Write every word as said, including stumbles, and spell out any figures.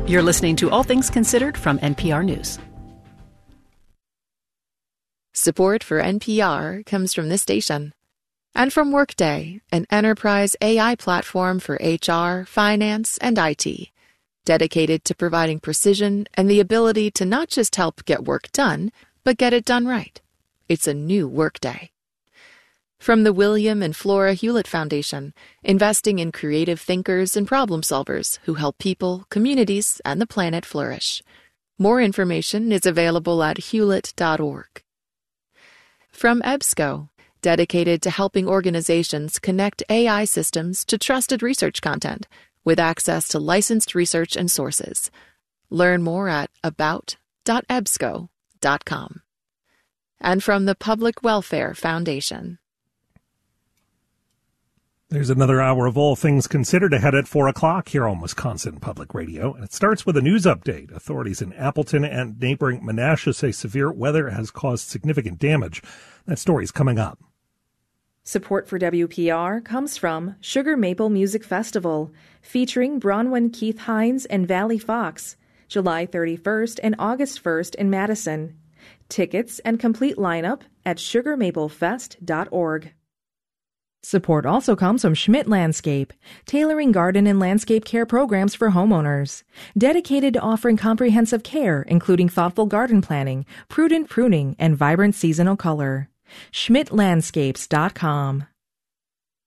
You're listening to All Things Considered from N P R News. Support for N P R comes from this station and from Workday, an enterprise A I platform for H R, finance, and I T, dedicated to providing precision and the ability to not just help get work done, but get it done right. It's a new Workday. From the William and Flora Hewlett Foundation, investing in creative thinkers and problem solvers who help people, communities, and the planet flourish. More information is available at hewlett dot org. From EBSCO, dedicated to helping organizations connect A I systems to trusted research content with access to licensed research and sources. Learn more at about dot ebsco dot com. And from the Public Welfare Foundation. There's another hour of All Things Considered ahead at four o'clock here on Wisconsin Public Radio. And it starts with a news update. Authorities in Appleton and neighboring Menasha say severe weather has caused significant damage. That story's coming up. Support for W P R comes from Sugar Maple Music Festival, featuring Bronwyn Keith Hines and Valley Fox, July thirty-first and August first in Madison. Tickets and complete lineup at sugar maple fest dot org. Support also comes from Schmidt Landscape, tailoring garden and landscape care programs for homeowners. Dedicated to offering comprehensive care, including thoughtful garden planning, prudent pruning, and vibrant seasonal color. schmidt landscapes dot com.